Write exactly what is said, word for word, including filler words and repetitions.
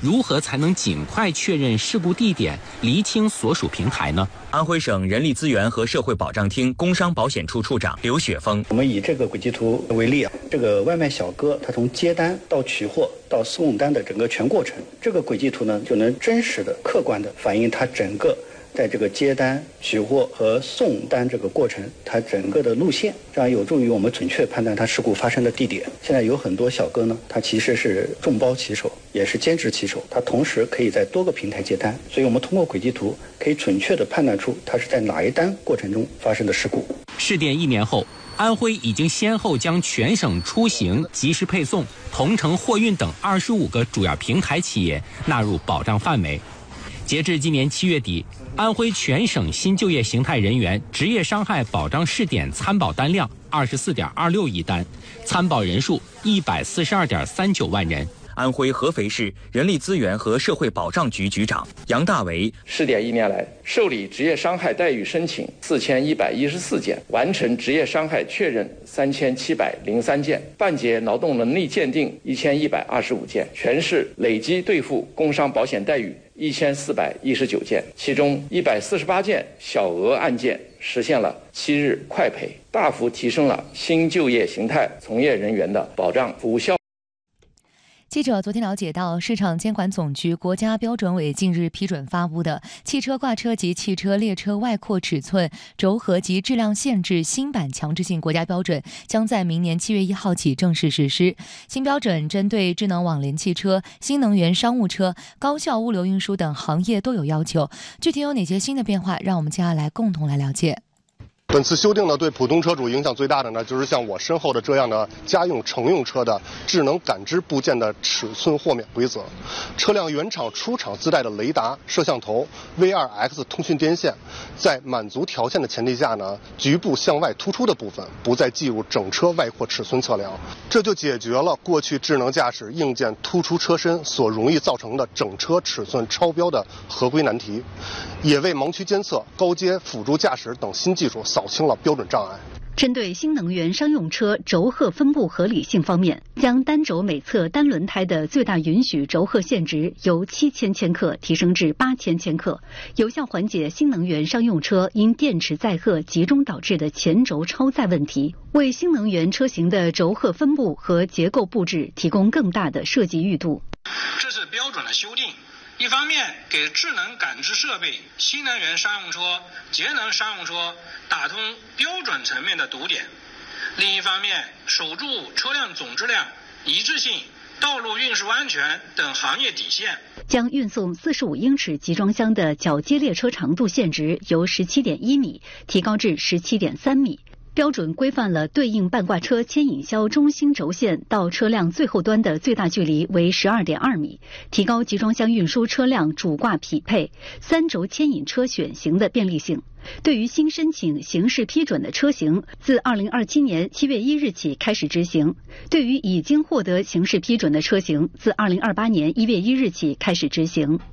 如何才能尽快确认事故地点，厘清所属平台呢？ 安徽省人力资源和社会保障厅工商保险处处长刘雪峰： 我们以这个轨迹图为例啊，这个外卖小哥他从接单到取货到送单的整个全过程，这个轨迹图呢就能真实的、客观的反映他整个在这个接单、取货和送单这个过程，它整个的路线，这样有助于我们准确判断它事故发生的地点。现在有很多小哥呢，他其实是众包骑手，也是兼职骑手，他同时可以在多个平台接单，所以我们通过轨迹图可以准确的判断出他是在哪一单过程中发生的事故。 试点一年后，安徽已经先后将全省出行、即时配送、同城货运等二十五个主要平台企业纳入保障范围。截至今年七月底，安徽全省新就业形态人员职业伤害保障试点参保单量二十四点二六亿单，参保人数一百四十二点三九万人。 安徽合肥市人力资源和社会保障局局长杨大为： 试点一年来，受理职业伤害待遇申请四千一百一十四件，完成职业伤害确认三千七百零三件，办结劳动能力鉴定一千一百二十五件，全市累计兑付工伤保险待遇一千四百一十九件，其中一百四十八件小额案件实现了七日快赔，大幅提升了新就业形态从业人员的保障服务效果。 记者昨天了解到，市场监管总局国家标准委近日批准发布的《汽车挂车及汽车列车外扩尺寸、轴荷及质量限制新版强制性国家标准》将在明年七月一号起正式实施。新标准针对智能网联汽车、新能源商务车、高效物流运输等行业都有要求。具体有哪些新的变化，让我们接下来共同来了解。 本次修订呢，对普通车主影响最大的呢，就是像我身后的这样的家用乘用车的智能感知部件的尺寸豁免规则。车辆原厂出厂自带的雷达、摄像头、V 二 X 通讯电线，在满足条件的前提下呢，局部向外突出的部分不再计入整车外扩尺寸测量，这就解决了过去智能驾驶硬件突出车身所容易造成的整车尺寸超标的合规难题，也为盲区监测、高阶辅助驾驶等新技术扫清了标准障碍。 针对新能源商用车轴荷分布合理性方面，将单轴每侧单轮胎的最大允许轴荷限值由七千千克提升至八千千克，有效缓解新能源商用车因电池载荷集中导致的前轴超载问题，为新能源车型的轴荷分布和结构布置提供更大的设计裕度。 这是标准的修订。一方面给智能感知设备、新能源商用车、节能商用车打通标准层面的堵点，另一方面守住车辆总质量、一致性、道路运输安全等行业底线。 将运送四十五英尺集装箱的铰接列车长度限值由十七点一米提高至十七点三米。标准规范了对应半挂车牵引销中心轴线到车辆最后端的最大距离为 十二点二米，提高集装箱运输车辆主挂匹配、三轴牵引车选型的便利性。对于新申请形式批准的车型，自二零二七年七月一日起开始执行；对于已经获得形式批准的车型，自二零二八年一月一日起开始执行。